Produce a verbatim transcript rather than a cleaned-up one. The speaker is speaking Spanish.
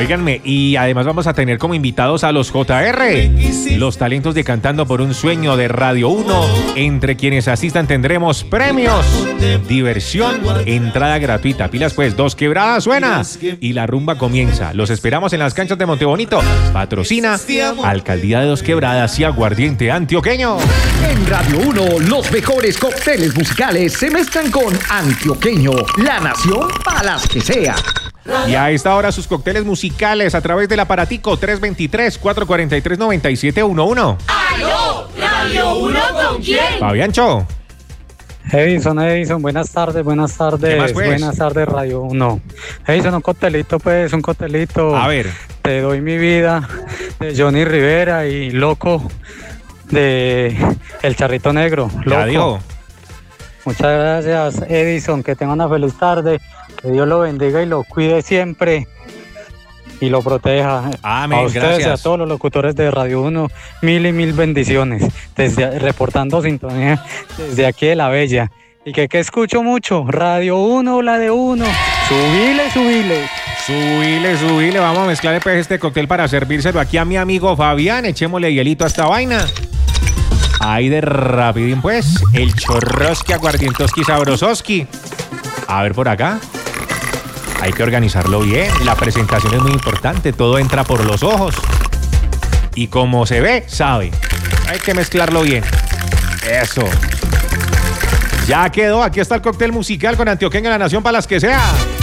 Óiganme, y además vamos a tener como invitados a los J R, los talentos de Cantando por un Sueño de Radio uno. Entre quienes asistan tendremos premios, diversión, entrada gratuita. Pilas pues, Dos Quebradas suena y la rumba comienza. Los esperamos en las canchas de Montebonito. Patrocina Alcaldía de Dos Quebradas y Aguardiente Antioqueño. En Radio uno, los mejores cócteles musicales se mezclan con Antioqueño, la nación para las que sea. Y a esta hora sus cócteles musicales a través del aparatico tres dos tres, cuatro cuatro tres, nueve siete uno uno. ¡Aló! ¿Radio uno con quién? Fabiancho. Edison, Edison, buenas tardes, buenas tardes, más, pues? buenas tardes, Radio uno. Edison, un coctelito, pues, un coctelito. A ver. Te doy mi vida, de Johnny Rivera y Loco, de El Charrito Negro. Loco. Ya dijo. Muchas gracias, Edison, que tenga una feliz tarde, que Dios lo bendiga y lo cuide siempre y lo proteja. Amén, a ustedes gracias. y a todos los locutores de Radio uno, mil y mil bendiciones, desde, reportando sintonía desde aquí de La Bella. Y que, que escucho mucho, Radio uno, la de uno, subile, subile. Subile, subile, vamos a mezclar pues este cóctel para servírselo aquí a mi amigo Fabián. Echémosle hielito a esta vaina. Ahí de rapidín pues, el chorroski, aguardientoski, sabrososki. A ver por acá. Hay que organizarlo bien, la presentación es muy importante, todo entra por los ojos. Y como se ve, sabe. Hay que mezclarlo bien. Eso. Ya quedó, aquí está el cóctel musical con Antioqueño, la nación para las que sea.